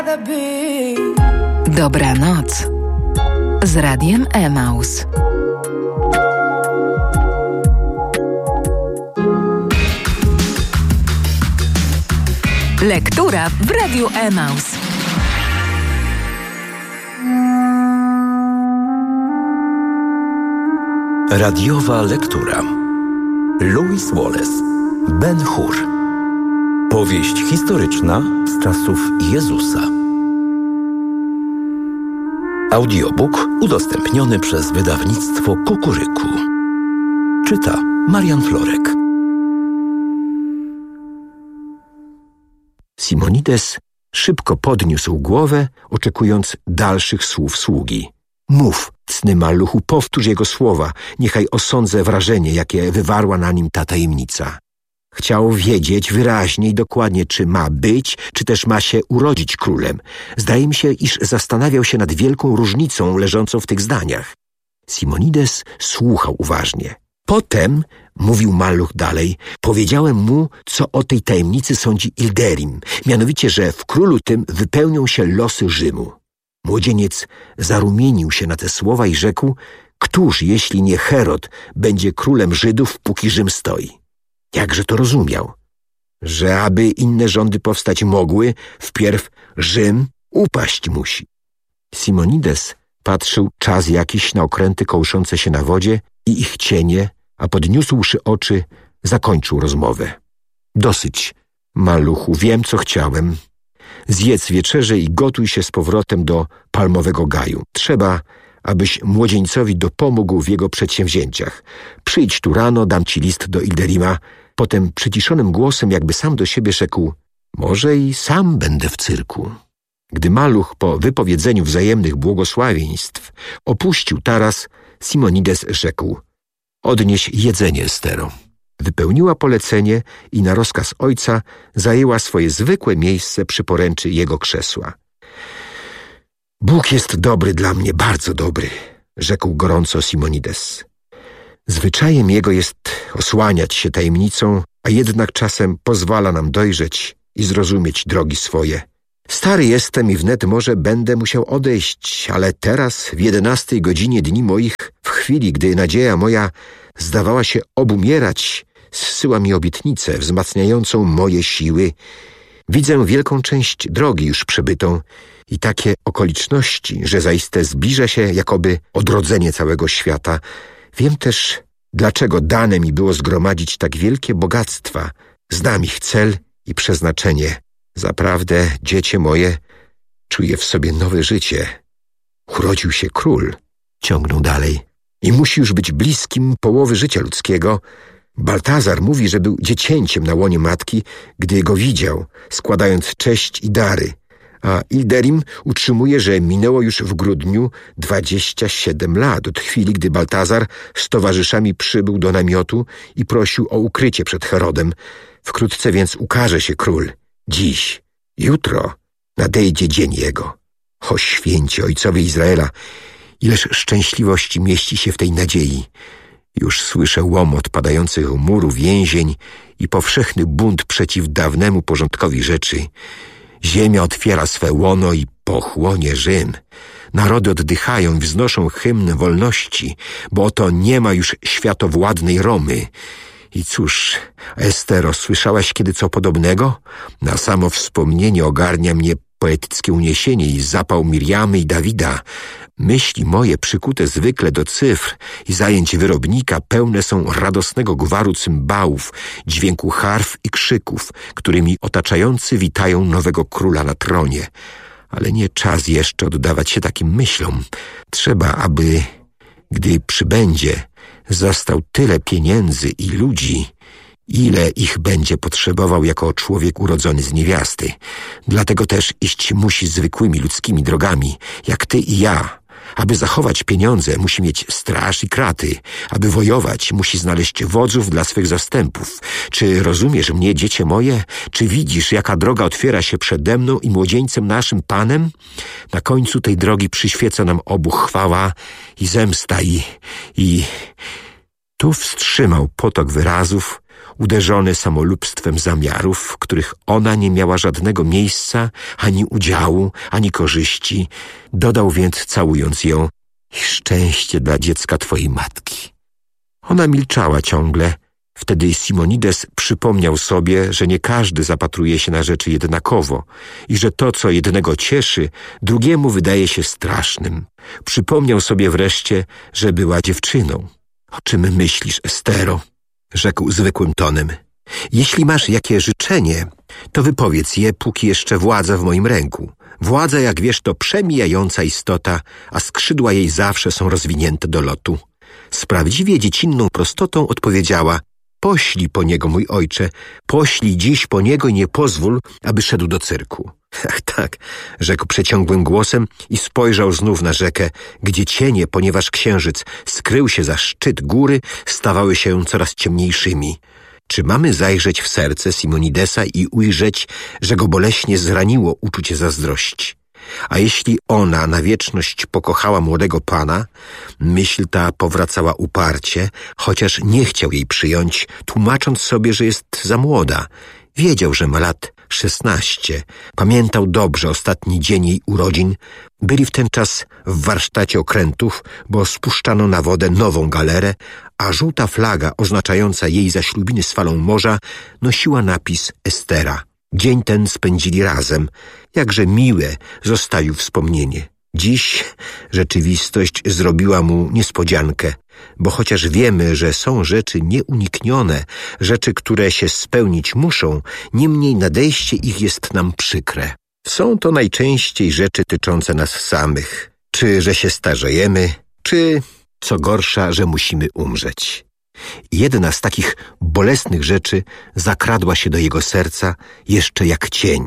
Dobranoc z Radiem Emaus. Lektura w Radiu Emaus. Radiowa lektura. Lewis Wallace, Ben-Hur. Powieść historyczna z czasów Jezusa. Audiobook udostępniony przez wydawnictwo Kukuryku. Czyta Marian Florek. Simonides szybko podniósł głowę, oczekując dalszych słów sługi. Mów, cny maluchu, powtórz jego słowa, niechaj osądzę wrażenie, jakie wywarła na nim ta tajemnica. Chciał wiedzieć wyraźnie i dokładnie, czy ma być, czy też ma się urodzić królem. Zdaje mi się, iż zastanawiał się nad wielką różnicą leżącą w tych zdaniach. Simonides słuchał uważnie. Potem, mówił maluch dalej, powiedziałem mu, co o tej tajemnicy sądzi Ilderim, mianowicie, że w królu tym wypełnią się losy Rzymu. Młodzieniec zarumienił się na te słowa i rzekł, któż, jeśli nie Herod, będzie królem Żydów, póki Rzym stoi? Jakże to rozumiał? Że aby inne rządy powstać mogły, wpierw Rzym upaść musi. Simonides patrzył czas jakiś na okręty kołyszące się na wodzie i ich cienie, a podniósłszy oczy, zakończył rozmowę. Dosyć, maluchu, wiem, co chciałem. Zjedz wieczerzę i gotuj się z powrotem do palmowego gaju. Trzeba, abyś młodzieńcowi dopomógł w jego przedsięwzięciach. Przyjdź tu rano, dam ci list do Ilderima. Potem przyciszonym głosem, jakby sam do siebie rzekł, może i sam będę w cyrku. Gdy maluch po wypowiedzeniu wzajemnych błogosławieństw opuścił taras, Simonides rzekł, odnieś jedzenie, Estero. Wypełniła polecenie i na rozkaz ojca zajęła swoje zwykłe miejsce przy poręczy jego krzesła. Bóg jest dobry dla mnie, bardzo dobry, rzekł gorąco Simonides. Zwyczajem jego jest osłaniać się tajemnicą, a jednak czasem pozwala nam dojrzeć i zrozumieć drogi swoje. Stary jestem i wnet może będę musiał odejść, ale teraz w 11 godzinie dni moich, w chwili, gdy nadzieja moja zdawała się obumierać, zsyła mi obietnicę wzmacniającą moje siły. Widzę wielką część drogi już przebytą i takie okoliczności, że zaiste zbliża się jakoby odrodzenie całego świata. Wiem też, dlaczego dane mi było zgromadzić tak wielkie bogactwa. Znam ich cel i przeznaczenie. Zaprawdę, dziecię moje, czuję w sobie nowe życie. Urodził się król, ciągnął dalej, i musi już być bliskim połowy życia ludzkiego. Baltazar mówi, że był dziecięciem na łonie matki, gdy go widział, składając cześć i dary, a Ilderim utrzymuje, że minęło już w grudniu 27 lat od chwili, gdy Baltazar z towarzyszami przybył do namiotu i prosił o ukrycie przed Herodem. Wkrótce więc ukaże się król. Dziś, jutro nadejdzie dzień jego. O święci ojcowie Izraela, ileż szczęśliwości mieści się w tej nadziei. Już słyszę łomot padających murów więzień i powszechny bunt przeciw dawnemu porządkowi rzeczy. Ziemia otwiera swe łono i pochłonie Rzym. Narody oddychają i wznoszą hymn wolności, bo oto nie ma już światowładnej Romy. I cóż, Estero, słyszałaś kiedy co podobnego? Na samo wspomnienie ogarnia mnie poetyckie uniesienie i zapał Mirjamy i Dawida. Myśli moje, przykute zwykle do cyfr i zajęć wyrobnika, pełne są radosnego gwaru cymbałów, dźwięku harf i krzyków, którymi otaczający witają nowego króla na tronie. Ale nie czas jeszcze oddawać się takim myślom. Trzeba, aby, gdy przybędzie, zastał tyle pieniędzy i ludzi, ile ich będzie potrzebował jako człowiek urodzony z niewiasty. Dlatego też iść musi zwykłymi ludzkimi drogami, jak ty i ja. Aby zachować pieniądze, musi mieć straż i kraty. Aby wojować, musi znaleźć wodzów dla swych zastępów. Czy rozumiesz mnie, dziecię moje? Czy widzisz, jaka droga otwiera się przede mną i młodzieńcem naszym Panem? Na końcu tej drogi przyświeca nam obu chwała i zemsta i... Tu wstrzymał potok wyrazów, uderzony samolubstwem zamiarów, w których ona nie miała żadnego miejsca, ani udziału, ani korzyści, dodał więc, całując ją: szczęście dla dziecka twojej matki. Ona milczała ciągle. Wtedy Simonides przypomniał sobie, że nie każdy zapatruje się na rzeczy jednakowo i że to, co jednego cieszy, drugiemu wydaje się strasznym. Przypomniał sobie wreszcie, że była dziewczyną. O czym myślisz, Estero? Rzekł zwykłym tonem. Jeśli masz jakie życzenie, to wypowiedz je, póki jeszcze władza w moim ręku. Władza, jak wiesz, to przemijająca istota, a skrzydła jej zawsze są rozwinięte do lotu. Z prawdziwie dziecinną prostotą odpowiedziała: poślij po niego, mój ojcze, poślij dziś po niego i nie pozwól, aby szedł do cyrku. Ach tak, rzekł przeciągłym głosem i spojrzał znów na rzekę, gdzie cienie, ponieważ księżyc skrył się za szczyt góry, stawały się coraz ciemniejszymi. Czy mamy zajrzeć w serce Simonidesa i ujrzeć, że go boleśnie zraniło uczucie zazdrości? A jeśli ona na wieczność pokochała młodego pana, myśl ta powracała uparcie, chociaż nie chciał jej przyjąć, tłumacząc sobie, że jest za młoda. Wiedział, że ma lat 16. Pamiętał dobrze ostatni dzień jej urodzin. Byli w ten czas w warsztacie okrętów, bo spuszczano na wodę nową galerę, a żółta flaga oznaczająca jej zaślubiny z falą morza nosiła napis Estera. Dzień ten spędzili razem. Jakże miłe zostawił wspomnienie. Dziś rzeczywistość zrobiła mu niespodziankę, bo chociaż wiemy, że są rzeczy nieuniknione, rzeczy, które się spełnić muszą, niemniej nadejście ich jest nam przykre. Są to najczęściej rzeczy tyczące nas samych. Czy że się starzejemy, czy, co gorsza, że musimy umrzeć. Jedna z takich bolesnych rzeczy zakradła się do jego serca jeszcze jak cień,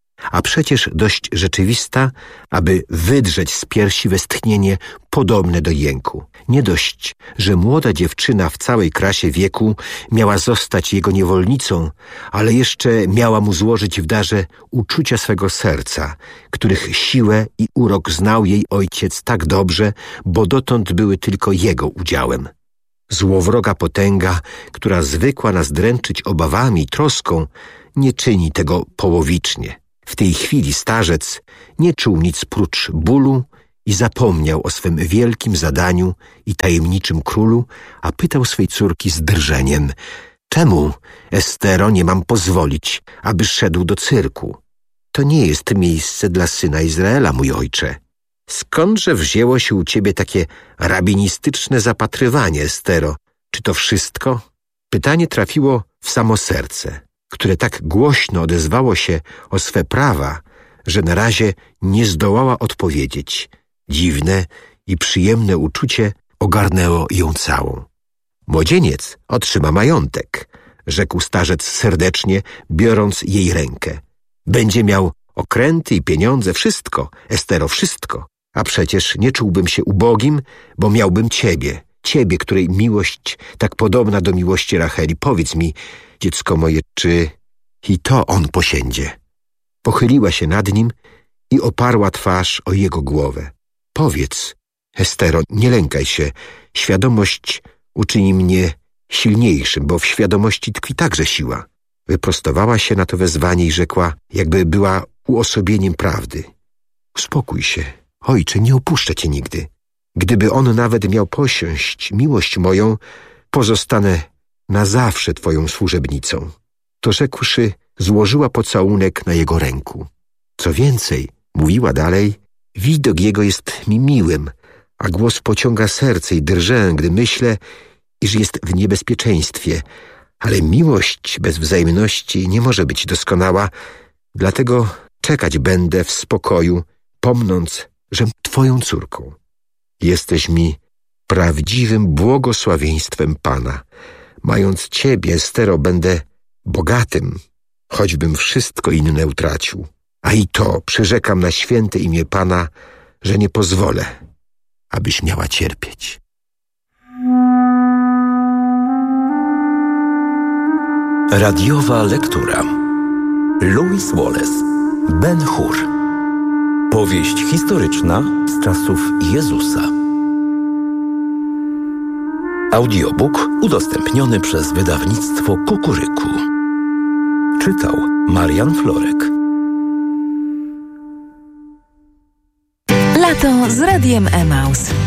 a przecież dość rzeczywista, aby wydrzeć z piersi westchnienie podobne do jęku. Nie dość, że młoda dziewczyna w całej krasie wieku miała zostać jego niewolnicą, ale jeszcze miała mu złożyć w darze uczucia swego serca, których siłę i urok znał jej ojciec tak dobrze, bo dotąd były tylko jego udziałem. Złowroga potęga, która zwykła nas dręczyć obawami i troską, nie czyni tego połowicznie. W tej chwili starzec nie czuł nic prócz bólu i zapomniał o swym wielkim zadaniu i tajemniczym królu, a pytał swej córki z drżeniem: czemu, Estero, nie mam pozwolić, aby szedł do cyrku? To nie jest miejsce dla syna Izraela, mój ojcze. Skądże wzięło się u ciebie takie rabinistyczne zapatrywanie, Estero? Czy to wszystko? Pytanie trafiło w samo serce, które tak głośno odezwało się o swe prawa, że na razie nie zdołała odpowiedzieć. Dziwne i przyjemne uczucie ogarnęło ją całą. Młodzieniec otrzyma majątek, rzekł starzec serdecznie, biorąc jej rękę. Będzie miał okręty i pieniądze, wszystko, Estero, wszystko. A przecież nie czułbym się ubogim, bo miałbym ciebie, której miłość tak podobna do miłości Racheli. Powiedz mi, dziecko moje, czy i to on posiędzie? Pochyliła się nad nim i oparła twarz o jego głowę. Powiedz, Estero, nie lękaj się. Świadomość uczyni mnie silniejszym, bo w świadomości tkwi także siła. Wyprostowała się na to wezwanie i rzekła, jakby była uosobieniem prawdy. Uspokój się, ojcze, nie opuszczę cię nigdy. Gdyby on nawet miał posiąść miłość moją, pozostanę na zawsze twoją służebnicą. To rzekłszy, złożyła pocałunek na jego ręku. Co więcej, mówiła dalej, widok jego jest mi miłym, a głos pociąga serce i drżę, gdy myślę, iż jest w niebezpieczeństwie. Ale miłość bez wzajemności nie może być doskonała, dlatego czekać będę w spokoju, pomnąc, żem twoją córką. Jesteś mi prawdziwym błogosławieństwem Pana. Mając ciebie, Estero, będę bogatym, choćbym wszystko inne utracił. A i to przyrzekam na święte imię Pana, że nie pozwolę, abyś miała cierpieć. Radiowa lektura. Lewis Wallace, Ben-Hur. Powieść historyczna z czasów Jezusa. Audiobook udostępniony przez wydawnictwo Kukuryku. Czytał Marian Florek. Lato z Radiem Emaus.